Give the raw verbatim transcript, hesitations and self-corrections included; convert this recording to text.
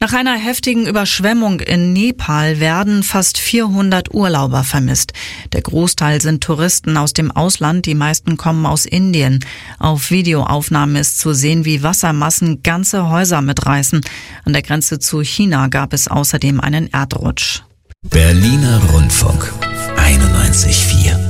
Nach einer heftigen Überschwemmung in Nepal werden fast vierhundert Urlauber vermisst. Der Großteil sind Touristen aus dem Ausland, die meisten kommen aus Indien. Auf Videoaufnahmen ist zu sehen, wie Wassermassen ganze Häuser mitreißen. An der Grenze zu China gab es außerdem einen Erdrutsch. Berliner Rundfunk einundneunzig Komma vier